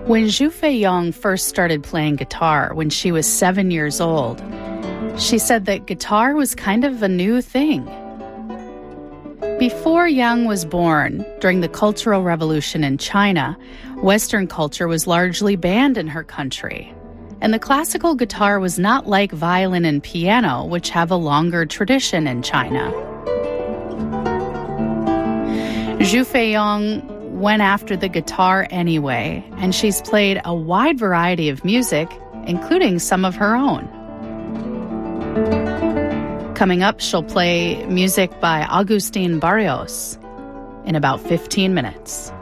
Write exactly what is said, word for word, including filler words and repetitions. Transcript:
When Zhu Feiyong first started playing guitar when she was seven years old, she said that guitar was kind of a new thing. Before Yang was born, during the Cultural Revolution in China, Western culture was largely banned in her country. And the classical guitar was not like violin and piano, which have a longer tradition in China. Zhu Feiyong went after the guitar anyway, and she's played a wide variety of music, including some of her own. Coming up, she'll play music by Agustin Barrios in about fifteen minutes.